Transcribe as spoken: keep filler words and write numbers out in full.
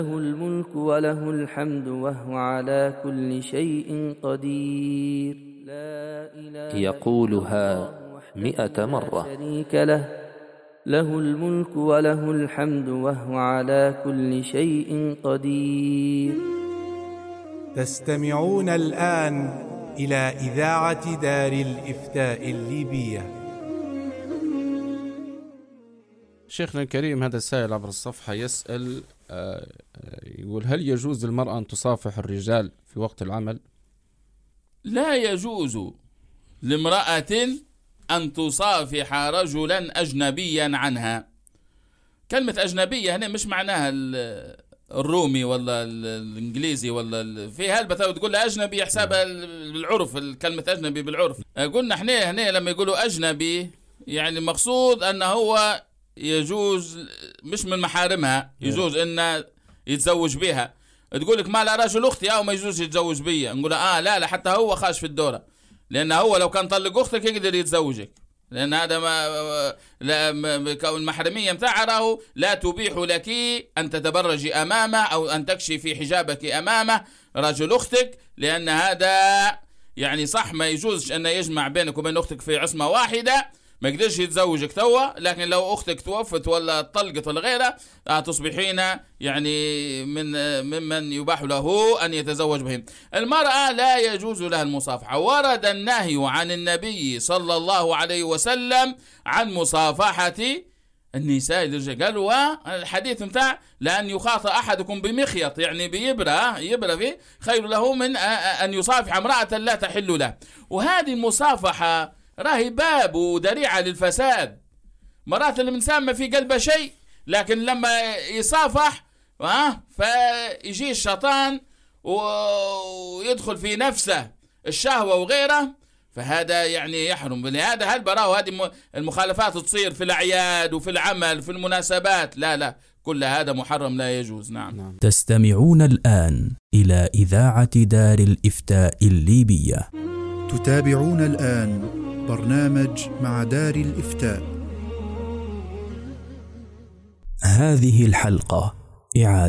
له الملك وله الحمد وهو على كل شيء قدير. لا إله يقولها مئة مرة. شريك له له الملك وله الحمد وهو على كل شيء قدير. تستمعون الآن إلى إذاعة دار الإفتاء الليبية. شيخنا الكريم، هذا السائل عبر الصفحة يسأل يقول: هل يجوز للمرأة أن تصافح الرجال في وقت العمل؟ لا يجوز لامرأة أن تصافح رجلا أجنبيا عنها. كلمة أجنبية هنا مش معناها الرومي ولا الإنجليزي ولا في هالبثاوي تقول له أجنبي حسابها بالعرف، الكلمة أجنبي بالعرف. قلنا احنا هنا لما يقولوا أجنبي يعني مقصود أنه هو يجوز مش من محارمها، يجوز إنه يتزوج بها. تقول لك ما لا رجل أختي أو ما يجوز يتزوج بيا، نقول آه لا لا حتى هو خاش في الدورة، لأن هو لو كان طلق أختك يقدر يتزوجك، لأن هذا ما لا المحرمية متاعها راهو لا تبيح لك أن تتبرجي أمامه أو أن تكشفي حجابك أمامه رجل أختك، لأن هذا يعني صح ما يجوزش أن يجمع بينك وبين أختك في عصمة واحدة، ما يقدرش يتزوجك توا. لكن لو أختك توفت ولا طلقت ولا غيرها تصبحين يعني من ممن يباح له أن يتزوج بهم. المرأة لا يجوز لها المصافحة. ورد النهي عن النبي صلى الله عليه وسلم عن مصافحة النساء للرجال. قالوا الحديث متاع لأن يخاطى أحدكم بمخيط يعني بيبرة يبرة فيه خير له من أن يصافح امرأة لا تحل له. وهذه المصافحة راهي باب ودريعة للفساد. مرات الإنسان ما في قلبه شيء، لكن لما يصافح ها فيجي الشيطان ويدخل في نفسه الشهوة وغيره، فهذا يعني يحرم. لهذا هل براو هذه المخالفات تصير في الأعياد وفي العمل في المناسبات؟ لا لا، كل هذا محرم لا يجوز. نعم. تستمعون الآن إلى إذاعة دار الإفتاء الليبية. تتابعون الآن برنامج مع دار الإفتاء. هذه الحلقة إعادة